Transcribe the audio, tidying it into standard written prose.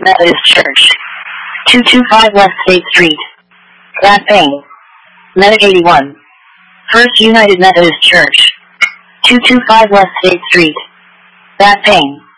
Methodist Church, 225 West State Street, Champaign. Medic 81. First United Methodist Church, 225 West State Street, Champaign.